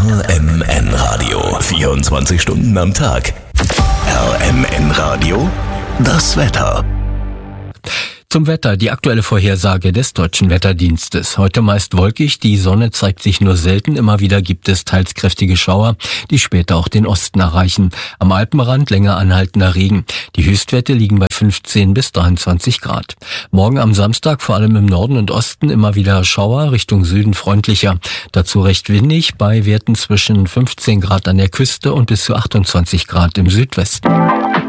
RMN Radio. 24 Stunden am Tag. RMN Radio, das Wetter. Zum Wetter, die aktuelle Vorhersage des Deutschen Wetterdienstes. Heute meist wolkig, die Sonne zeigt sich nur selten, immer wieder gibt es teils kräftige Schauer, die später auch den Osten erreichen. Am Alpenrand länger anhaltender Regen. Die Höchstwerte liegen bei 15 bis 23 Grad. Morgen am Samstag vor allem im Norden und Osten immer wieder Schauer, Richtung Süden freundlicher. Dazu recht windig, bei Werten zwischen 15 Grad an der Küste und bis zu 28 Grad im Südwesten.